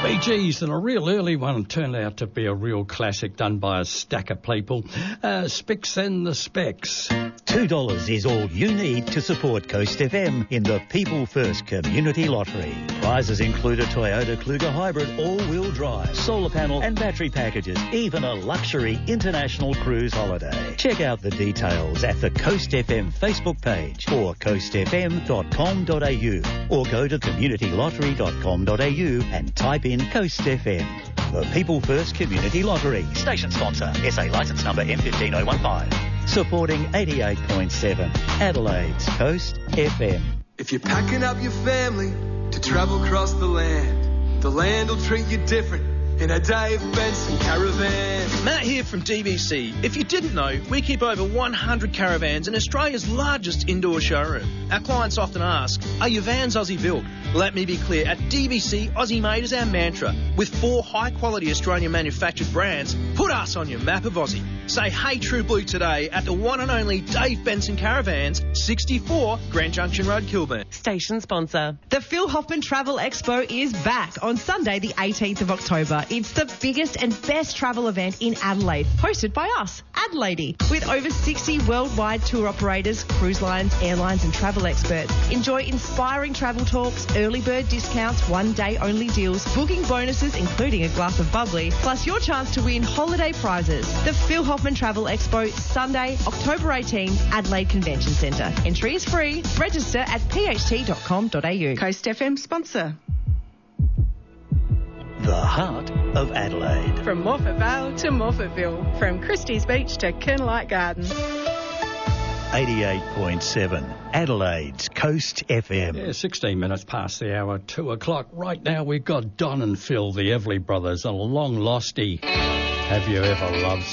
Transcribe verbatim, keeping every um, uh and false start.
Bee Gees, and a real early one turned out to be a real classic done by a stack of people. Uh, Spix and the Specs. two dollars is all you need to support Coast F M in the People First Community Lottery. Prizes include a Toyota Kluger Hybrid all-wheel drive, solar panel and battery packages, even a luxury international cruise holiday. Check out the details at the Coast F M Facebook page or coast f m dot com dot a u or go to community lottery dot com dot a u and type in Coast F M. The People First Community Lottery. Station sponsor, S A licence number M one five oh one five. Supporting eighty-eight point seven Adelaide's Coast F M. If you're packing up your family to travel across the land, the land will treat you different in a Dave Benson caravan. Matt here from D B C. If you didn't know, we keep over one hundred caravans in Australia's largest indoor showroom. Our clients often ask, are your vans Aussie built? Let me be clear, at D B C, Aussie made is our mantra. With four high-quality Australian manufactured brands, put us on your map of Aussie. Say hey True Blue today at the one and only Dave Benson Caravans, sixty-four Grand Junction Road, Kilburn. Station sponsor. The Phil Hoffman Travel Expo is back on Sunday the eighteenth of October. It's the biggest and best travel event in Adelaide, hosted by us, Adelaide. With over sixty worldwide tour operators, cruise lines, airlines and travel experts. Enjoy inspiring travel talks, early bird discounts, one-day only deals, booking bonuses including a glass of bubbly, plus your chance to win holiday prizes. The Phil Hoffman Travel Expo, Sunday, October eighteenth, Adelaide Convention Centre. Entry is free. Register at p h t dot com dot a u. Coast F M sponsor. The heart of Adelaide. From Morphett Vale to Morphettville. From Christie's Beach to Kernlight Garden. eighty-eight point seven Adelaide's Coast F M. Yeah, sixteen minutes past the hour, two o'clock. Right now we've got Don and Phil, the Everly Brothers, and a long losty. Have you ever loved